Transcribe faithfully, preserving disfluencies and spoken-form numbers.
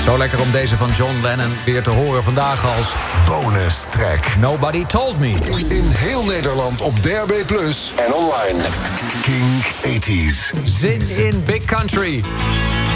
Zo lekker om deze van John Lennon weer te horen vandaag als bonus track. Nobody Told Me. In heel Nederland op D R B plus en online. King tachtig. Zin in Big Country.